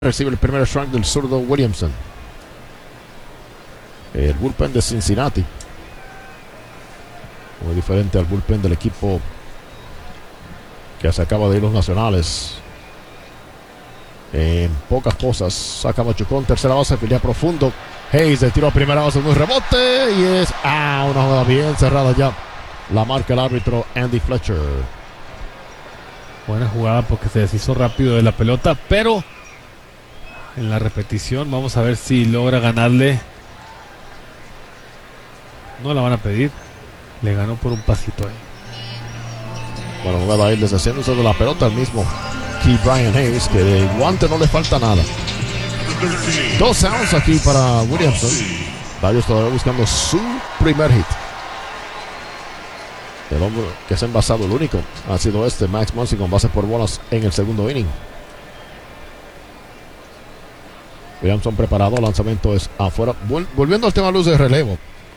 Recibe el primer strike del zurdo Williamson. El bullpen de Cincinnati, muy diferente al bullpen del equipo que se acaba de ir los Nacionales. En pocas cosas saca Machucón, tercera base, filea profundo. Hayes de tiro a primera base, un rebote y es una jugada bien cerrada ya. La marca el árbitro Andy Fletcher. Buena jugada porque se deshizo rápido de la pelota, pero en la repetición vamos a ver si logra ganarle. No la van a pedir. Le ganó por un pasito ahí. Bueno, jugada ahí deshaciéndose de la pelota el mismo Ke'Bryan Hayes, que de guante no le falta nada. 2 outs aquí para Williamson. Darius todavía buscando su primer hit. El hombre que se ha envasado, el único, ha sido Max Muncy, con base por bolas en el segundo inning. Williamson preparado, lanzamiento es afuera. Volviendo al tema luz de relevo.